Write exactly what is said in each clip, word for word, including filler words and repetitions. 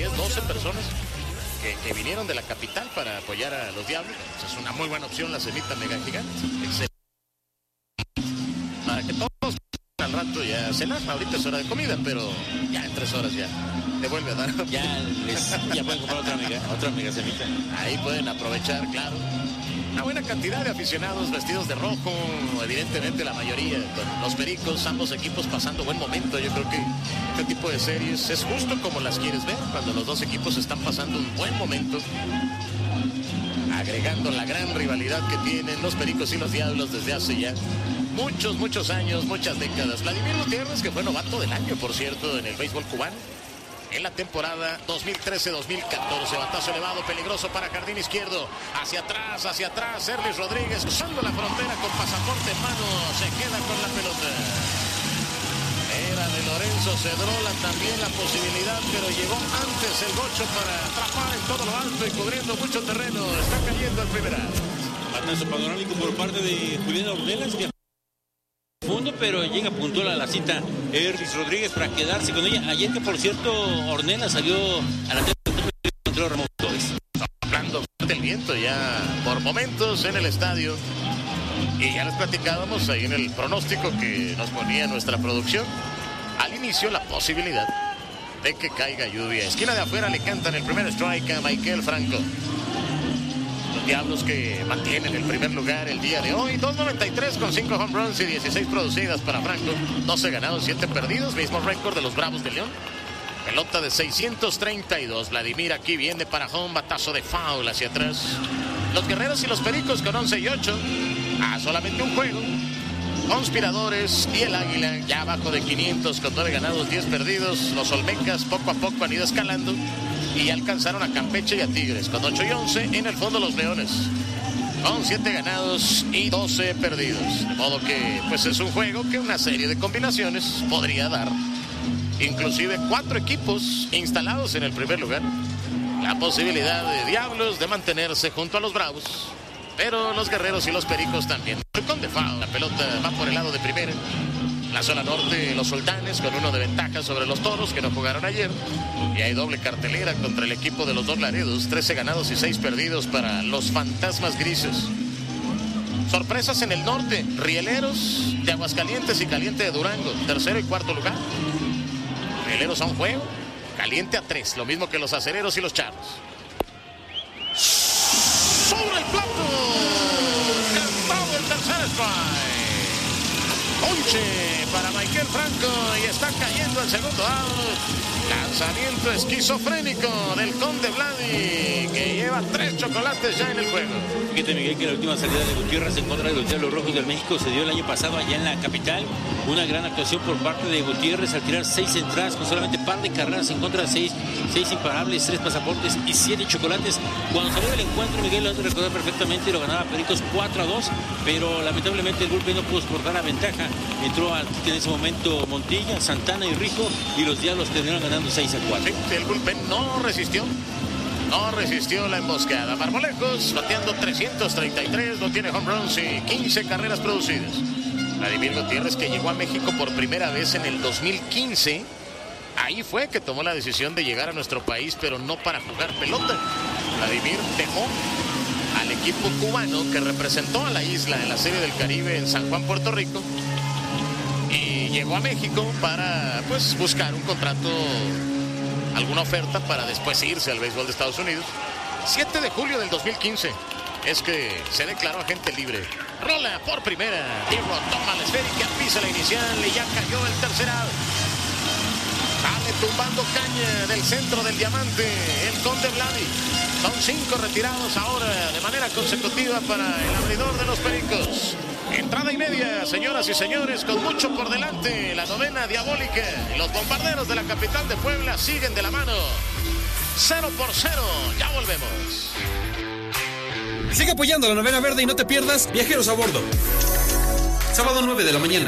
diez, doce personas que, que vinieron de la capital para apoyar a los Diablos. Pues es una muy buena opción la cenita mega gigante. Excelente. Para que todos al rato ya cenar. Ahorita es hora de comida, pero ya en tres horas ya te vuelve a dar. Ya, les, ya pueden comprar otra mega, otra mega cenita. Ahí pueden aprovechar, claro. Una buena cantidad de aficionados vestidos de rojo, evidentemente la mayoría con los Pericos, ambos equipos pasando buen momento. Yo creo que este tipo de series es justo como las quieres ver, cuando los dos equipos están pasando un buen momento, agregando la gran rivalidad que tienen los Pericos y los Diablos desde hace ya muchos, muchos años, muchas décadas. Vladimir Gutiérrez, que fue novato del año, por cierto, en el béisbol cubano, en la temporada dos mil trece dos mil catorce. Batazo elevado, peligroso para jardín izquierdo. Hacia atrás, hacia atrás. Erlis Rodríguez cruzando la frontera con pasaporte en mano. Se queda con la pelota. Era de Lorenzo Cedrola también la posibilidad, pero llegó antes el gocho para atrapar en todo lo alto y cubriendo mucho terreno. Está cayendo el primer out. Batazo panorámico por parte de Julián Ornelas, que fondo, pero llega puntual a la cita Erlis Rodríguez para quedarse con ella. Ayer que, por cierto, Ornelas salió a la contra los Ramón Torres. Hablando del viento ya por momentos en el estadio. Y ya les platicábamos ahí en el pronóstico que nos ponía nuestra producción. Al inicio la posibilidad de que caiga lluvia. Esquina de afuera le cantan el primer strike a Maikel Franco. Diablos que mantienen el primer lugar el día de hoy. dos noventa y tres con cinco home runs y dieciséis producidas para Franco. doce ganados, siete perdidos. Mismo récord de los Bravos de León. Pelota de seiscientos treinta y dos. Vladimir aquí viene para home. Batazo de foul hacia atrás. Los Guerreros y los Pericos con once y ocho. A solamente un juego. Conspiradores y el Águila ya abajo de quinientos con nueve ganados, diez perdidos. Los Olmecas poco a poco han ido escalando y alcanzaron a Campeche y a Tigres con ocho y once. En el fondo los Leones con siete ganados y doce perdidos. De modo que pues es un juego que una serie de combinaciones podría dar. Inclusive cuatro equipos instalados en el primer lugar. La posibilidad de Diablos de mantenerse junto a los Bravos. Pero los Guerreros y los Pericos también. Con de foul. La pelota va por el lado de primera. La zona norte, los Sultanes con uno de ventaja sobre los Toros que no jugaron ayer. Y hay doble cartelera contra el equipo de los dos Laredos. trece ganados y seis perdidos para los Fantasmas Grises. Sorpresas en el norte. Rieleros de Aguascalientes y Caliente de Durango. Tercero y cuarto lugar. Rieleros a un juego. Caliente a tres. Lo mismo que los Acereros y los Charros. Sobre el plato. Cantado el tercer strike. Ponche para Maikel Franco y está cayendo el segundo out. Lanzamiento esquizofrénico del Conde Vladi, que lleva tres chocolates ya en el juego. Fíjate, Miguel, que la última salida de Gutiérrez en contra de los Diablos Rojos del México se dio el año pasado allá en la capital. Una gran actuación por parte de Gutiérrez al tirar seis entradas con solamente par de carreras en contra de seis, seis imparables, tres pasaportes y siete chocolates. Cuando salió del encuentro, Miguel lo has de recordar perfectamente, lo ganaba Pericos cuatro a dos, pero lamentablemente el bullpen no pudo exportar la ventaja. Entró en ese momento Montilla, Santana y Rijo, y los Diablos terminaron ganando seis a cuatro. Sí, el bullpen no resistió. No resistió la emboscada. Marmolejos bateando trescientos treinta y tres, no tiene home runs y quince carreras producidas. Vladimir Gutiérrez, que llegó a México por primera vez en el dos mil quince. Ahí fue que tomó la decisión de llegar a nuestro país, pero no para jugar pelota. Vladimir dejó al equipo cubano que representó a la isla en la Serie del Caribe en San Juan, Puerto Rico, y llegó a México para pues buscar un contrato, alguna oferta para después irse al béisbol de Estados Unidos. siete de julio del dos mil quince es que se declaró agente libre. Rola por primera. Tiro toma la esférica, pisa la inicial y ya cayó el tercer out. Sale tumbando caña del centro del diamante el Conde Vladi. Son cinco retirados ahora de manera consecutiva para el abridor de los Pericos. Entrada y media, señoras y señores, con mucho por delante. La novena diabólica. Y los bombarderos de la capital de Puebla siguen de la mano. Cero por cero. Ya volvemos. Sigue apoyando la novena verde y no te pierdas Viajeros a Bordo. Sábado nueve de la mañana.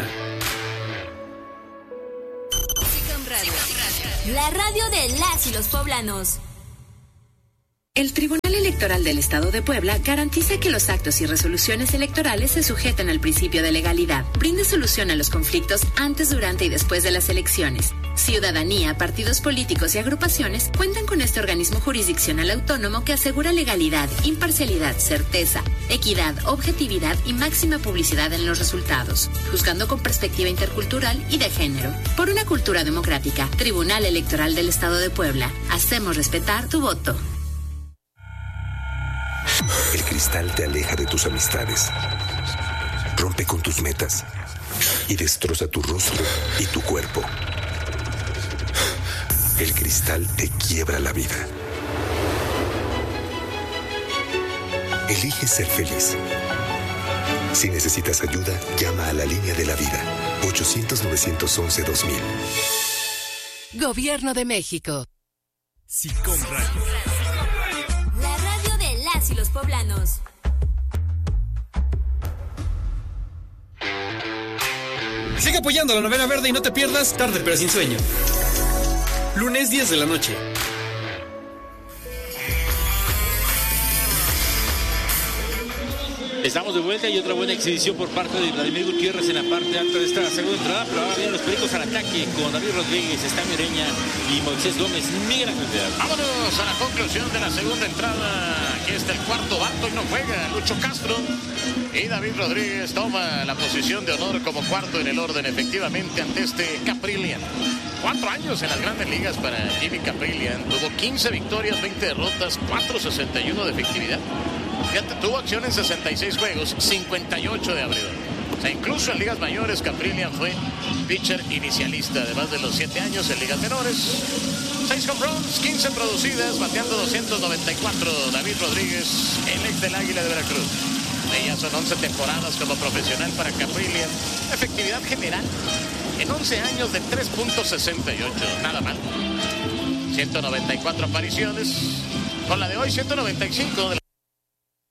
La radio de las y los poblanos. El Tribunal Electoral del Estado de Puebla garantiza que los actos y resoluciones electorales se sujeten al principio de legalidad. Brinda solución a los conflictos antes, durante y después de las elecciones. Ciudadanía, partidos políticos y agrupaciones cuentan con este organismo jurisdiccional autónomo que asegura legalidad, imparcialidad, certeza, equidad, objetividad y máxima publicidad en los resultados, juzgando con perspectiva intercultural y de género. Por una cultura democrática, Tribunal Electoral del Estado de Puebla. Hacemos respetar tu voto. El cristal te aleja de tus amistades, rompe con tus metas y destroza tu rostro y tu cuerpo. El cristal te quiebra la vida. Elige ser feliz. Si necesitas ayuda, llama a la línea de la vida. ochocientos, novecientos once, dos mil. Gobierno de México. Sicom Radio. La radio de las y los poblanos. Sigue apoyando la novena verde y no te pierdas Tarde pero sin sueño. Lunes diez de la noche. Estamos de vuelta y otra buena exhibición por parte de Vladimir Gutiérrez en la parte alta de esta segunda entrada, pero ahora vienen los Pericos al ataque con David Rodríguez, Están Mireña y Moisés Gómez. Miguel Ángel. Vámonos a la conclusión de la segunda entrada. Aquí está el cuarto bato y no juega Lucho Castro. Y David Rodríguez toma la posición de honor como cuarto en el orden, efectivamente, ante este Caprillian. Cuatro años en las grandes ligas para Jimmy Caprillian. Tuvo quince victorias, veinte derrotas, cuatro sesenta y uno de efectividad. Fíjate, tuvo acción en sesenta y seis juegos, cincuenta y ocho de abridor. O sea, incluso en ligas mayores, Caprillian fue pitcher inicialista, además de los siete años en ligas menores. seis home runs, quince producidas, bateando doscientos noventa y cuatro. David Rodríguez, el ex del Águila de Veracruz. Ya son once temporadas como profesional para Caprillian. Efectividad general en once años de tres punto sesenta y ocho, nada mal. ciento noventa y cuatro apariciones, con la de hoy ciento noventa y cinco de la